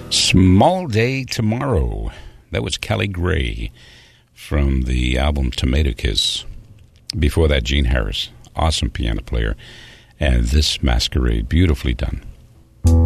Small Day Tomorrow. That was Kelly Gray from the album Tomato Kiss. Before that, Gene Harris, awesome piano player. And this Masquerade, beautifully done.